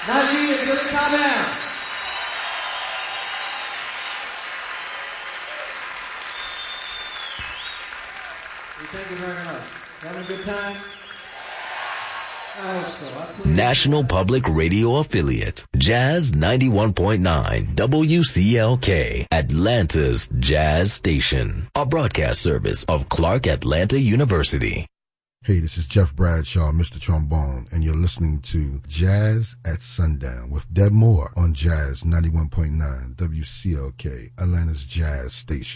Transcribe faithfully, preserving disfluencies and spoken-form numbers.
Najee and Billy Cobham. Thank you very much. Having a good time? I hope so. I please. National Public Radio Affiliate, Jazz ninety-one point nine W C L K, Atlanta's Jazz Station, a broadcast service of Clark Atlanta University. Hey, this is Jeff Bradshaw, Mister Trombone, and you're listening to Jazz at Sundown with Deb Moore on Jazz ninety-one point nine W C L K, Atlanta's Jazz Station.